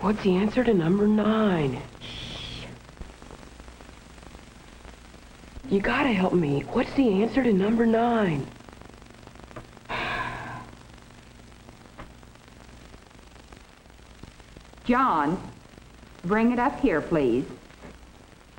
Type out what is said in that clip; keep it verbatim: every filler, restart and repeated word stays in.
What's the answer to number nine? You gotta help me. What's the answer to number nine? John, bring it up here, please.